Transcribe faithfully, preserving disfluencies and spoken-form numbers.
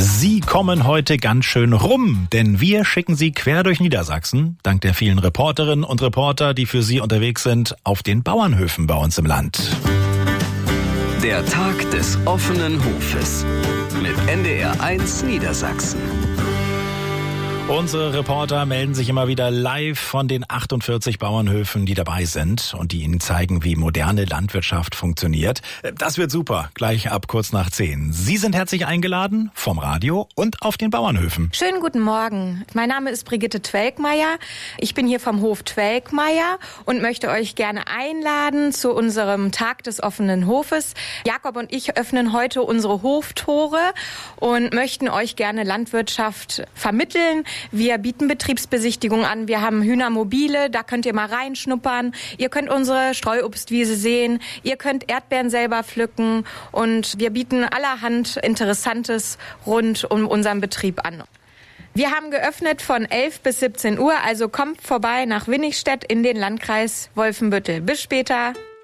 Sie kommen heute ganz schön rum, denn wir schicken Sie quer durch Niedersachsen, dank der vielen Reporterinnen und Reporter, die für Sie unterwegs sind, auf den Bauernhöfen bei uns im Land. Der Tag des offenen Hofes mit N D R eins Niedersachsen. Unsere Reporter melden sich immer wieder live von den achtundvierzig Bauernhöfen, die dabei sind und die Ihnen zeigen, wie moderne Landwirtschaft funktioniert. Das wird super, gleich ab kurz nach zehn. Sie sind herzlich eingeladen vom Radio und auf den Bauernhöfen. Schönen guten Morgen. Mein Name ist Brigitte Twelkmeier. Ich bin hier vom Hof Twelkmeier und möchte euch gerne einladen zu unserem Tag des offenen Hofes. Jakob und ich öffnen heute unsere Hoftore und möchten euch gerne Landwirtschaft vermitteln. Wir bieten Betriebsbesichtigungen an. Wir haben Hühnermobile, da könnt ihr mal reinschnuppern. Ihr könnt unsere Streuobstwiese sehen. Ihr könnt Erdbeeren selber pflücken. Und wir bieten allerhand Interessantes rund um unseren Betrieb an. Wir haben geöffnet von elf bis siebzehn Uhr, also kommt vorbei nach Winnigstedt in den Landkreis Wolfenbüttel. Bis später.